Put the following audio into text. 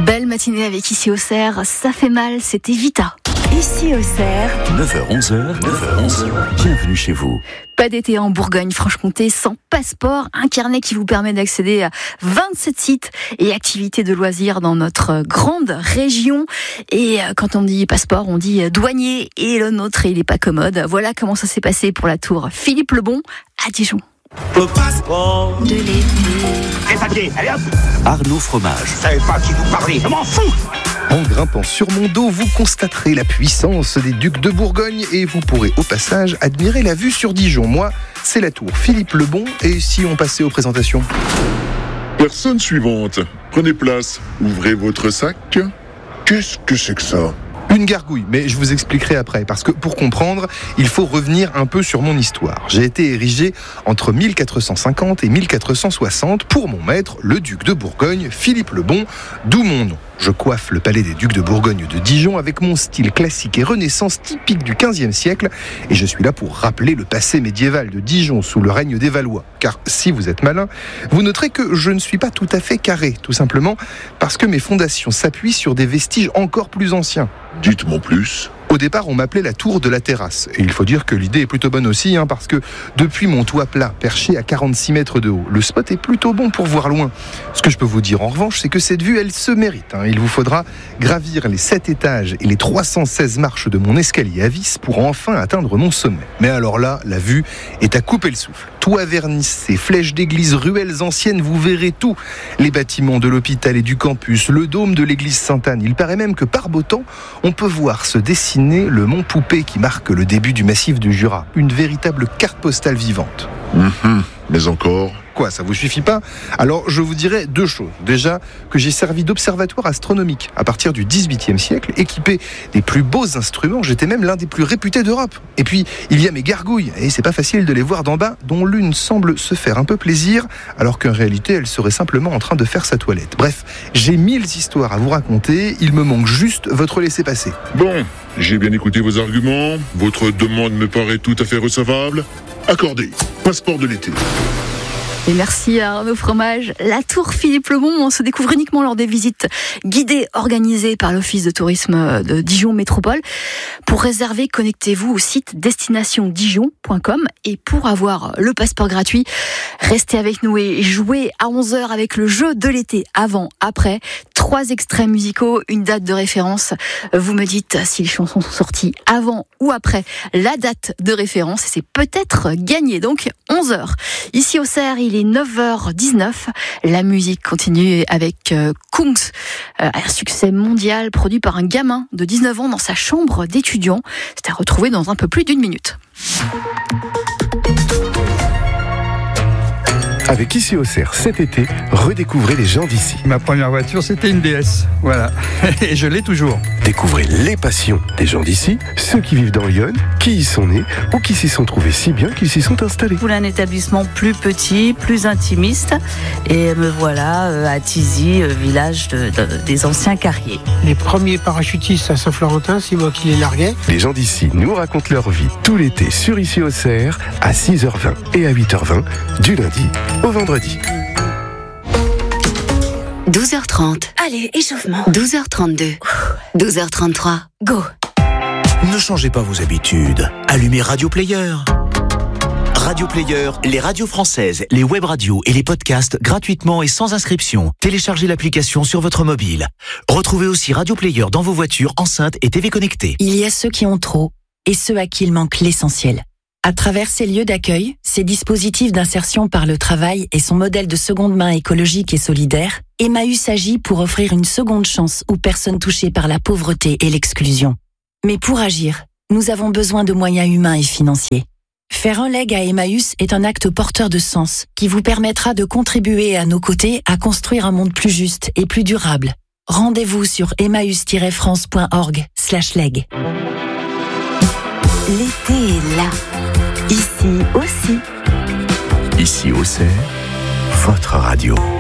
Belle matinée avec Ici Auxerre, ça fait mal, c'était Vita. Ici Auxerre, 9h-11h, bienvenue chez vous. Pas d'été en Bourgogne-Franche-Comté sans passeport, un carnet qui vous permet d'accéder à 27 sites et activités de loisirs dans notre grande région. Et quand on dit passeport, on dit douanier, et le nôtre, il est pas commode. Voilà comment ça s'est passé pour la tour Philippe Lebon à Dijon. Le passeport De l'été. Les papiers, allez hop. Arnaud Fromage. Je savais pas à qui vous parlez, je m'en fous. En grimpant sur mon dos, vous constaterez la puissance des ducs de Bourgogne et vous pourrez au passage admirer la vue sur Dijon. Moi, c'est la tour Philippe Lebon, et si on passait aux présentations ? Personne suivante. Prenez place. Ouvrez votre sac. Qu'est-ce que c'est que ça ? Une gargouille, mais je vous expliquerai après, parce que pour comprendre, il faut revenir un peu sur mon histoire. J'ai été érigé entre 1450 et 1460 pour mon maître, le duc de Bourgogne, Philippe Lebon, d'où mon nom. Je coiffe le palais des ducs de Bourgogne de Dijon avec mon style classique et renaissance typique du XVe siècle, et je suis là pour rappeler le passé médiéval de Dijon sous le règne des Valois. Car si vous êtes malin, vous noterez que je ne suis pas tout à fait carré, tout simplement parce que mes fondations s'appuient sur des vestiges encore plus anciens. Dites-moi plus. Au départ, on m'appelait la tour de la terrasse. Et il faut dire que l'idée est plutôt bonne aussi, parce que depuis mon toit plat, perché à 46 mètres de haut, le spot est plutôt bon pour voir loin. Ce que je peux vous dire en revanche, c'est que cette vue, elle se mérite. Il vous faudra gravir les 7 étages et les 316 marches de mon escalier à vis pour enfin atteindre mon sommet. Mais alors là, la vue est à couper le souffle. Toits vernissés, flèches d'église, ruelles anciennes, vous verrez tout. Les bâtiments de l'hôpital et du campus, le dôme de l'église Sainte-Anne. Il paraît même que par beau temps, on peut voir se dessiner le mont Poupée qui marque le début du massif du Jura. Une véritable carte postale vivante. Mais encore. Quoi, ça vous suffit pas ? Alors, je vous dirais 2 choses. Déjà, que j'ai servi d'observatoire astronomique à partir du XVIIIe siècle, équipé des plus beaux instruments. J'étais même l'un des plus réputés d'Europe. Et puis, il y a mes gargouilles, et c'est pas facile de les voir d'en bas, dont l'une semble se faire un peu plaisir, alors qu'en réalité, elle serait simplement en train de faire sa toilette. Bref, j'ai 1000 histoires à vous raconter, il me manque juste votre laissez-passer. Bon, j'ai bien écouté vos arguments. Votre demande me paraît tout à fait recevable. Accordé. Passeport de l'été. Et merci à Arnaud Fromage. La tour Philippe Lebon, on se découvre uniquement lors des visites guidées organisées par l'Office de tourisme de Dijon Métropole. Pour réserver, connectez-vous au site destinationdijon.com, et pour avoir le passeport gratuit, restez avec nous et jouez à 11h avec le jeu de l'été. Avant, après, 3 extraits musicaux, une date de référence. Vous me dites si les chansons sont sorties avant ou après la date de référence, et c'est peut-être gagné. Donc 11h. Ici au Auxerre, il est 9h19. La musique continue avec Kungs, un succès mondial produit par un gamin de 19 ans dans sa chambre d'étudiant. C'est à retrouver dans un peu plus d'1 minute. Avec Ici Auxerre cet été, redécouvrez les gens d'ici. Ma première voiture, c'était une DS, voilà. Et je l'ai toujours. Découvrez les passions des gens d'ici, ceux qui vivent dans Lyon, qui y sont nés ou qui s'y sont trouvés si bien qu'ils s'y sont installés. Je voulais un établissement plus petit, plus intimiste, et me voilà à Thizy, village des anciens carriers. Les premiers parachutistes à Saint-Florentin, c'est moi qui les larguais. Les gens d'ici nous racontent leur vie tout l'été sur Ici Auxerre à 6h20 et à 8h20 du lundi au vendredi. 12h30. Allez, échauffement. 12h32. 12h33. Go. Ne changez pas vos habitudes. Allumez Radio Player. Radio Player, les radios françaises, les web radios et les podcasts gratuitement et sans inscription. Téléchargez l'application sur votre mobile. Retrouvez aussi Radio Player dans vos voitures, enceintes et TV connectées. Il y a ceux qui ont trop et ceux à qui il manque l'essentiel. À travers ces lieux d'accueil, ces dispositifs d'insertion par le travail et son modèle de seconde main écologique et solidaire, Emmaüs agit pour offrir une seconde chance aux personnes touchées par la pauvreté et l'exclusion. Mais pour agir, nous avons besoin de moyens humains et financiers. Faire un leg à Emmaüs est un acte porteur de sens qui vous permettra de contribuer à nos côtés à construire un monde plus juste et plus durable. Rendez-vous sur emmaüs-france.org/leg. L'été est là. Ici aussi. Ici Auxerre, votre radio.